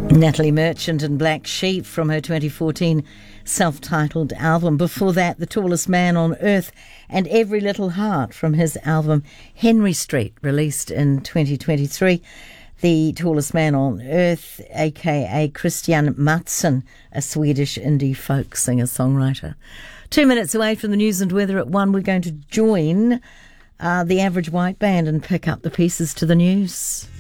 Natalie Merchant and Black Sheep from her 2014 self-titled album. Before that, The Tallest Man on Earth and Every Little Heart from his album Henry Street, released in 2023. The Tallest Man on Earth, aka Christian Mattsson, a Swedish indie folk singer-songwriter. 2 minutes away from the news and weather at 1, we're going to join the Average White Band and pick up the pieces to the news.